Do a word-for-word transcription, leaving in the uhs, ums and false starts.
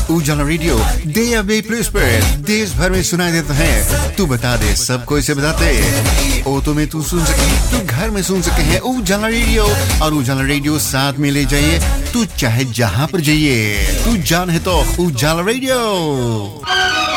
उजाला radio day अवे place पर देश भर में सुनाई देता है। तू बता दे, सबको इसे बताते। ऑटो में तू सुन सके, तू घर में सुन सके है उजाला रेडियो। और उजाला रेडियो साथ में ले जाइए, तू चाहे जहां पर जाइए, तू जान है तो उजाला रेडियो।